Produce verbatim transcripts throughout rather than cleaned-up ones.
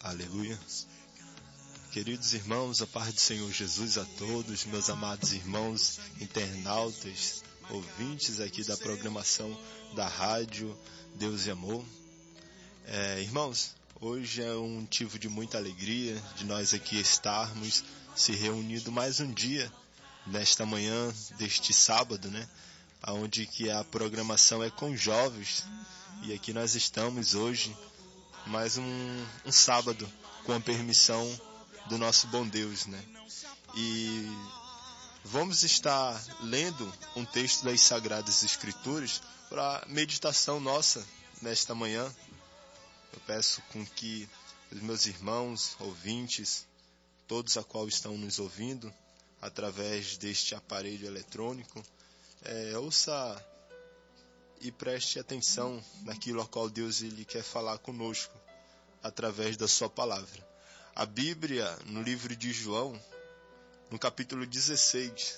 Aleluia. Queridos irmãos, a paz do Senhor Jesus a todos, meus amados irmãos, internautas, ouvintes aqui da programação da rádio Deus e Amor. É, irmãos, hoje é um motivo de muita alegria de nós aqui estarmos se reunindo mais um dia, nesta manhã deste sábado, né? Onde que a programação é com jovens, e aqui nós estamos hoje, mais um, um sábado, com a permissão do nosso bom Deus, né? E vamos estar lendo um texto das Sagradas Escrituras para meditação nossa nesta manhã. Eu peço com que os meus irmãos, ouvintes, todos a qual estão nos ouvindo através deste aparelho eletrônico, é, ouça e preste atenção naquilo a qual Deus ele quer falar conosco através da sua palavra. A Bíblia, no livro de João, no capítulo dezesseis,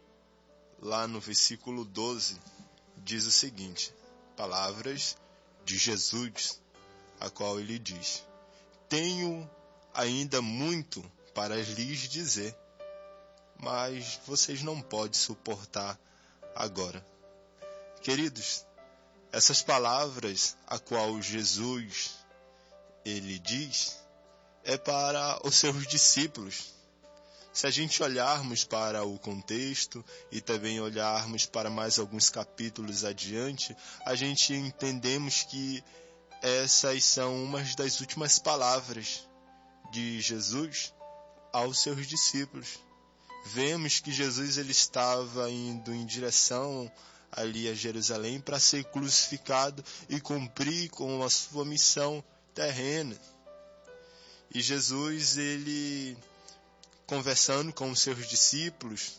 lá no versículo doze, diz o seguinte: palavras de Jesus, a qual ele diz: tenho ainda muito para lhes dizer, mas vocês não podem suportar agora. Queridos, essas palavras a qual Jesus ele diz é para os seus discípulos. Se a gente olharmos para o contexto e também olharmos para mais alguns capítulos adiante, a gente entendemos que essas são umas das últimas palavras de Jesus aos seus discípulos. Vemos que Jesus ele estava indo em direção ali a Jerusalém para ser crucificado e cumprir com a sua missão terrena. E Jesus, ele conversando com os seus discípulos,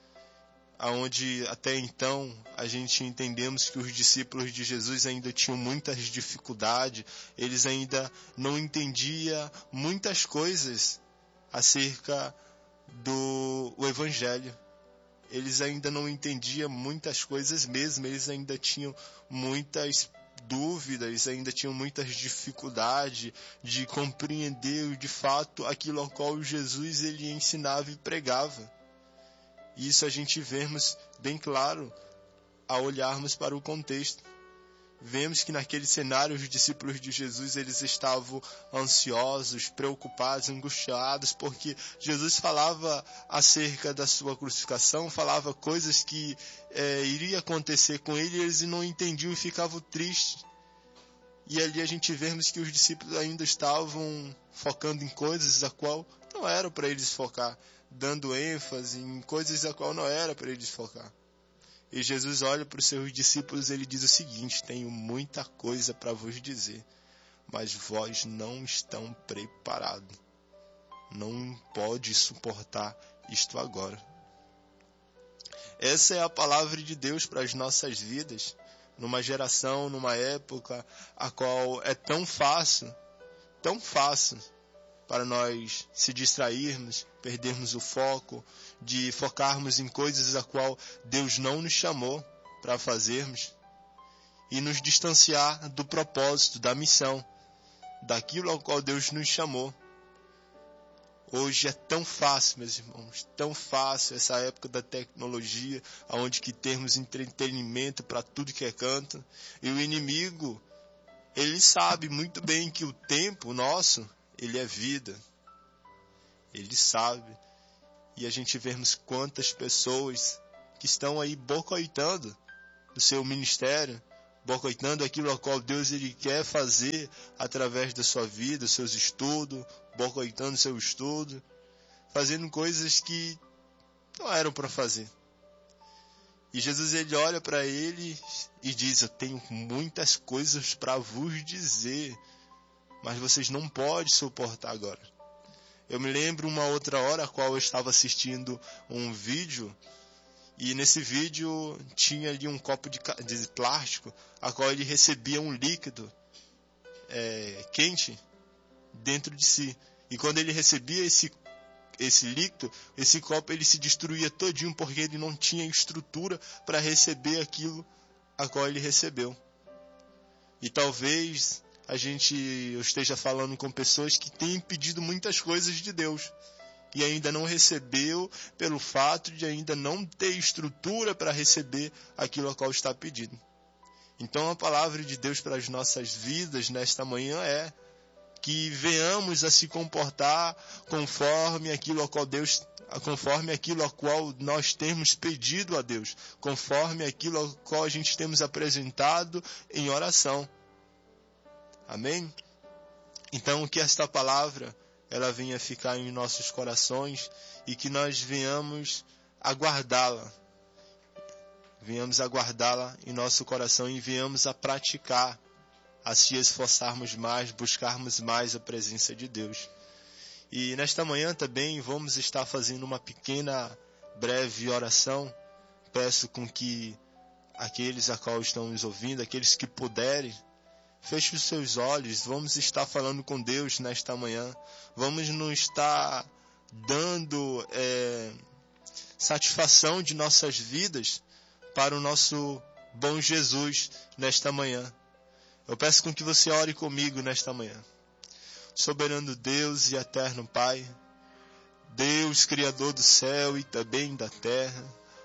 aonde até então a gente entendemos que os discípulos de Jesus ainda tinham muitas dificuldades, eles ainda não entendiam muitas coisas acerca do o Evangelho. Eles ainda não entendiam muitas coisas mesmo, eles ainda tinham muitas dúvidas, ainda tinham muitas dificuldades de compreender de fato aquilo ao qual Jesus ele ensinava e pregava. Isso a gente vemos bem claro ao olharmos para o contexto. Vemos que naquele cenário os discípulos de Jesus eles estavam ansiosos, preocupados, angustiados, porque Jesus falava acerca da sua crucificação, falava coisas que é, iria acontecer com ele e eles não entendiam e ficavam tristes. E ali a gente vemos que os discípulos ainda estavam focando em coisas a qual não era para eles focar, dando ênfase em coisas a qual não era para eles focar. E Jesus olha para os seus discípulos e ele diz o seguinte: tenho muita coisa para vos dizer, mas vós não estão preparados. Não pode suportar isto agora. Essa é a palavra de Deus para as nossas vidas, numa geração, numa época, a qual é tão fácil, tão fácil, para nós se distrairmos, perdermos o foco, de focarmos em coisas a qual Deus não nos chamou para fazermos e nos distanciar do propósito, da missão, daquilo ao qual Deus nos chamou. Hoje é tão fácil, meus irmãos, tão fácil essa época da tecnologia, onde que temos entretenimento para tudo que é canto, e o inimigo, ele sabe muito bem que o tempo nosso, ele é vida. Ele sabe. E a gente vemos quantas pessoas que estão aí boicotando o seu ministério, boicotando aquilo ao qual Deus ele quer fazer através da sua vida, seus estudos, boicotando seu estudo, fazendo coisas que não eram para fazer. E Jesus ele olha para ele e diz: eu tenho muitas coisas para vos dizer, mas vocês não podem suportar agora. Eu me lembro uma outra hora a qual eu estava assistindo um vídeo, e nesse vídeo tinha ali um copo de, de plástico, a qual ele recebia um líquido é, quente dentro de si. E quando ele recebia esse, esse líquido, esse copo ele se destruía todinho, porque ele não tinha estrutura para receber aquilo a qual ele recebeu. E talvez a gente eu esteja falando com pessoas que têm pedido muitas coisas de Deus e ainda não recebeu, pelo fato de ainda não ter estrutura para receber aquilo a qual está pedindo. Então a palavra de Deus para as nossas vidas nesta manhã é que venhamos a se comportar conforme aquilo a qual Deus, conforme aquilo a qual nós temos pedido a Deus, conforme aquilo a qual a gente temos apresentado em oração. Amém? Então que esta palavra ela venha ficar em nossos corações e que nós venhamos aguardá-la. Venhamos aguardá-la em nosso coração e venhamos a praticar, a se esforçarmos mais, buscarmos mais a presença de Deus. E nesta manhã também vamos estar fazendo uma pequena, breve oração. Peço com que aqueles a qual estão nos ouvindo, aqueles que puderem, feche os seus olhos. Vamos estar falando com Deus nesta manhã. Vamos nos estar dando é, satisfação de nossas vidas para o nosso bom Jesus nesta manhã. Eu peço com que você ore comigo nesta manhã. Soberano Deus e eterno Pai, Deus Criador do céu e também da terra,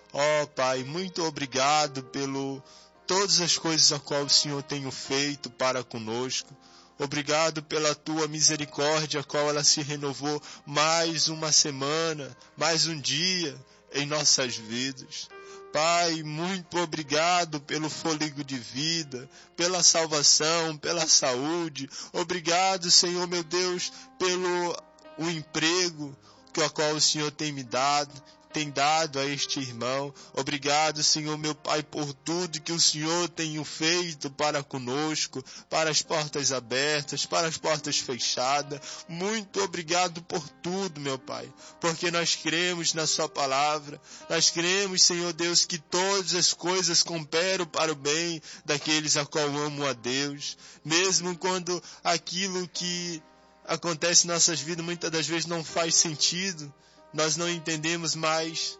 ó Pai, muito obrigado pelo todas as coisas a qual o Senhor tem feito para conosco. Obrigado pela tua misericórdia, a qual ela se renovou mais uma semana, mais um dia em nossas vidas. Pai, muito obrigado pelo fôlego de vida, pela salvação, pela saúde. Obrigado, Senhor meu Deus, pelo o emprego que a qual o Senhor tem me dado, tem dado a este irmão. Obrigado, Senhor meu Pai, por tudo que o Senhor tem feito para conosco, para as portas abertas, para as portas fechadas. Muito obrigado por tudo, meu Pai, porque nós cremos na sua palavra. Nós cremos, Senhor Deus, que todas as coisas cooperam para o bem daqueles a qual amam a Deus, mesmo quando aquilo que acontece em nossas vidas muitas das vezes não faz sentido. Nós não entendemos mais,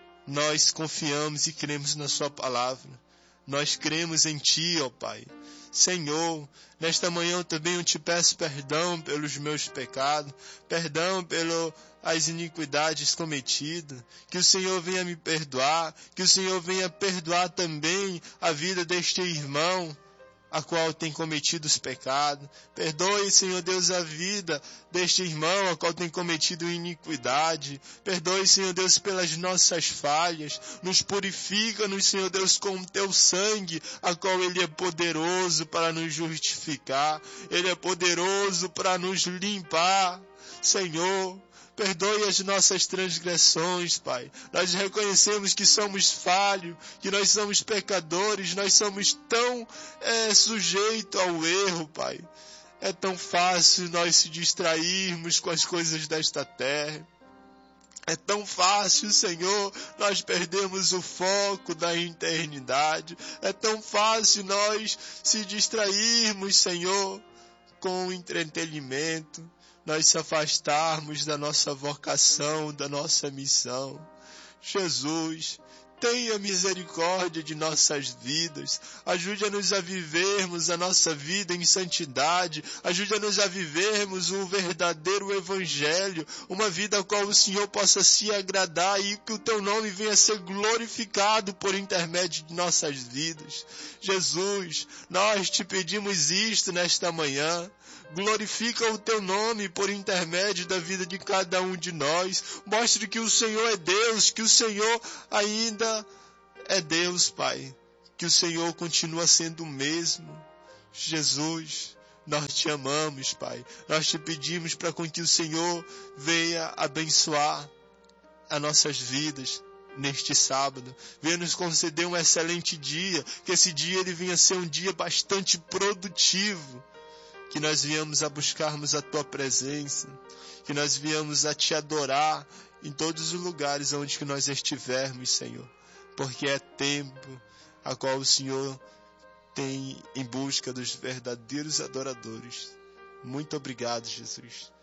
nós confiamos e cremos na sua palavra. Nós cremos em Ti, ó Pai. Senhor, nesta manhã eu também eu te peço perdão pelos meus pecados, perdão pelas iniquidades cometidas, que o Senhor venha me perdoar, que o Senhor venha perdoar também a vida deste irmão, a qual tem cometido os pecados. Perdoe, Senhor Deus, a vida deste irmão, a qual tem cometido iniquidade. Perdoe, Senhor Deus, pelas nossas falhas. Nos purifica-nos, Senhor Deus, com o teu sangue, a qual ele é poderoso para nos justificar. Ele é poderoso para nos limpar. Senhor, perdoe as nossas transgressões, Pai. Nós reconhecemos que somos falhos, que nós somos pecadores, nós somos tão é, sujeitos ao erro, Pai. É tão fácil nós se distrairmos com as coisas desta terra. É tão fácil, Senhor, nós perdemos o foco da eternidade. É tão fácil nós se distrairmos, Senhor, com o entretenimento. Nós se afastarmos da nossa vocação, da nossa missão. Jesus, tenha misericórdia de nossas vidas. Ajude-nos a vivermos a nossa vida em santidade. Ajude-nos a vivermos o verdadeiro evangelho, uma vida a qual o Senhor possa se agradar e que o teu nome venha a ser glorificado por intermédio de nossas vidas. Jesus, nós te pedimos isto nesta manhã. Glorifica o teu nome por intermédio da vida de cada um de nós. Mostre que o Senhor é Deus, que o Senhor ainda é Deus, Pai. Que o Senhor continua sendo o mesmo. Jesus, nós te amamos, Pai. Nós te pedimos para que o Senhor venha abençoar as nossas vidas neste sábado. Venha nos conceder um excelente dia. Que esse dia ele venha ser um dia bastante produtivo. Que nós viemos a buscarmos a Tua presença, que nós viemos a Te adorar em todos os lugares onde que nós estivermos, Senhor, porque é tempo a qual o Senhor tem em busca dos verdadeiros adoradores. Muito obrigado, Jesus.